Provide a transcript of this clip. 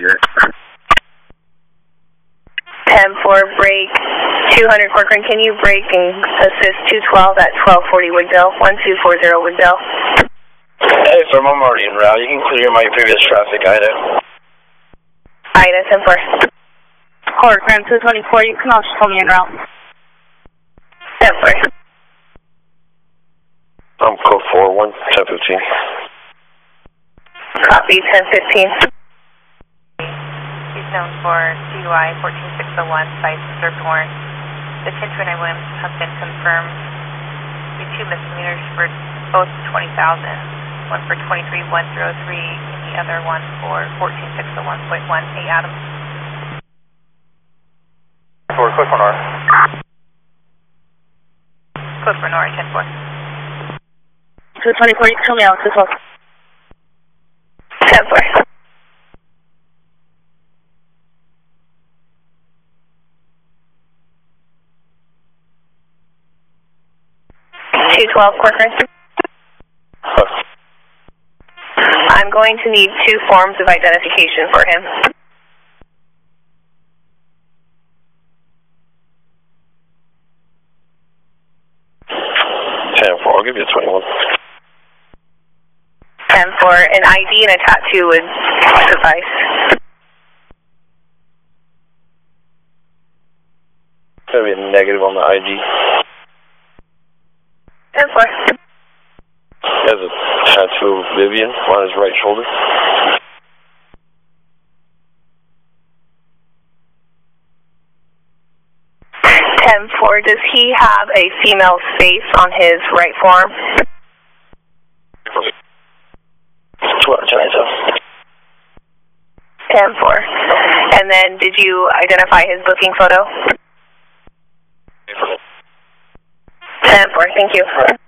unit. 10-4, break 200 Corcoran. Can you break and assist 212 at 1240 Woodville, 1240 Woodville? Hey, firm, I'm already en route. You can clear my previous traffic, Ida. Ida, 10-4. Corcoran 224, you can also tell me en route. 10-4. I'm code 4-1, 1015. Copy, 10-15. He's known for DUI 14601, size served warrant. The 1029 Williams have been confirmed. The two misdemeanors for both 20,000. One for 23,103 and the other one for 14601.1. Adams. Code for Nora. Code for Nora, 10-4. 224, you can tell me out, 212. 10-4. Corcoran. I'm going to need 2 forms of identification for him. I'll give you a 21. 10-4, an ID and a tattoo would suffice. Gonna be a negative on the ID. 10-4. He has a tattoo of Vivian on his right shoulder. Does he have a female face on his right forearm? 10-4. And then did you identify his booking photo? 10-4, thank you.